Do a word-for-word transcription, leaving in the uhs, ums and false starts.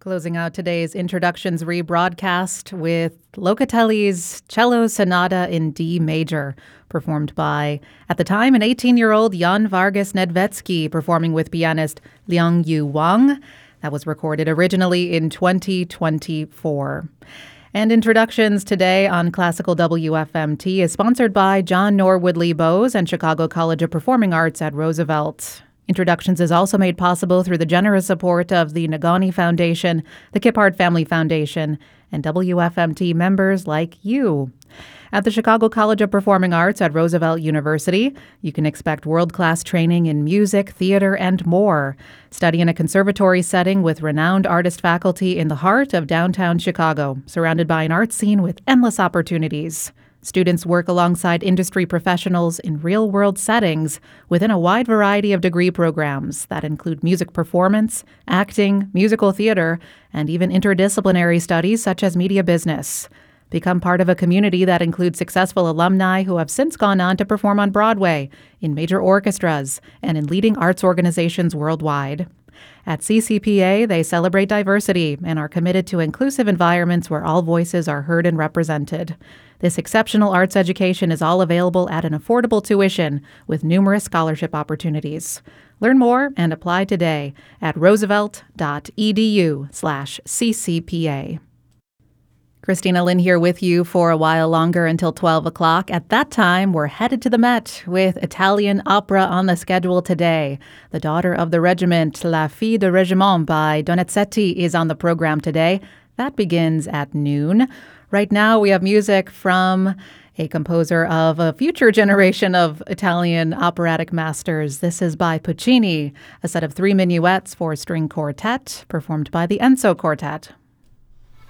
Closing out today's Introductions rebroadcast with Locatelli's Cello Sonata in D major, performed by, at the time, an eighteen-year-old Jan Vargas Nedvetsky, performing with pianist Liang Yu Wang. That was recorded originally in twenty twenty-four. And Introductions today on Classical W F M T is sponsored by John Norwood Lee Bose and Chicago College of Performing Arts at Roosevelt. Introductions is also made possible through the generous support of the Nagani Foundation, the Kiphart Family Foundation, and W F M T members like you. At the Chicago College of Performing Arts at Roosevelt University, you can expect world-class training in music, theater, and more. Study in a conservatory setting with renowned artist faculty in the heart of downtown Chicago, surrounded by an art scene with endless opportunities. Students work alongside industry professionals in real-world settings within a wide variety of degree programs that include music performance, acting, musical theater, and even interdisciplinary studies such as media business. Become part of a community that includes successful alumni who have since gone on to perform on Broadway, in major orchestras, and in leading arts organizations worldwide. At C C P A, they celebrate diversity and are committed to inclusive environments where all voices are heard and represented. This exceptional arts education is all available at an affordable tuition with numerous scholarship opportunities. Learn more and apply today at roosevelt.edu slash ccpa. Christina Lynn here with you for a while longer until twelve o'clock. At that time, we're headed to the Met with Italian opera on the schedule today. The Daughter of the Regiment, La Fille de Régiment by Donizetti is on the program today. That begins at noon. Right now, we have music from a composer of a future generation of Italian operatic masters. This is by Puccini, a set of three minuets for string quartet performed by the Enzo Quartet.